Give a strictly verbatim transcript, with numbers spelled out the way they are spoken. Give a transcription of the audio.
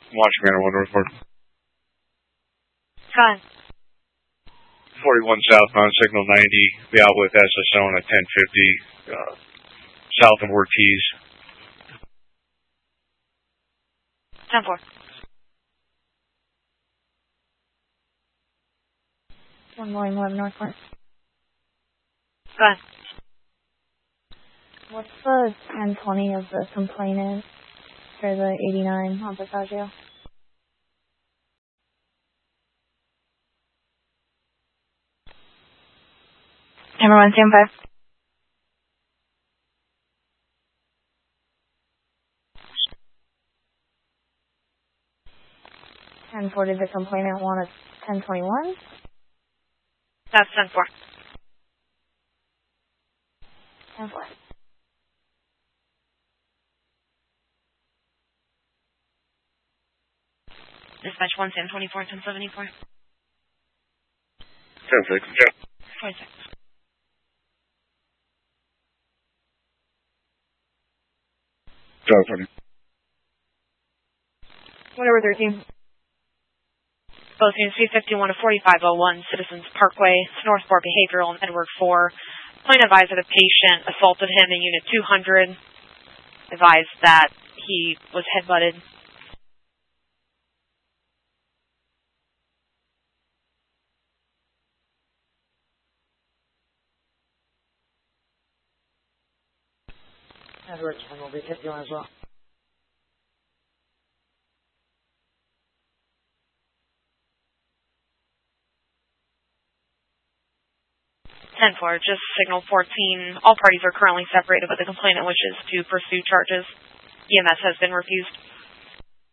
Washington one report. Fine. forty-one southbound, signal ninety, be out with S S O at ten fifty, uh, south of Ortiz. ten four. one more eleven northwest. Fine. What's the ten twenty of the complainant for the eighty-nine on Passaggio? Number one, stand by. ten four, did the complainant want a ten twenty-one? That's ten four. ten four. Dispatch one, Sam twenty-four, ten seventy-four. ten six. Yeah. twenty-six. Drive funny. Whatever, thirteen. Both units three fifty-one to forty-five oh one, Citizens Parkway, Northport Behavioral, and Edward four. Plaintiff advised that the patient assaulted him in Unit two hundred. Advised that he was headbutted. Edward ten will be hit you as well. ten four, just signal fourteen. All parties are currently separated, but the complainant wishes to pursue charges. E M S has been refused.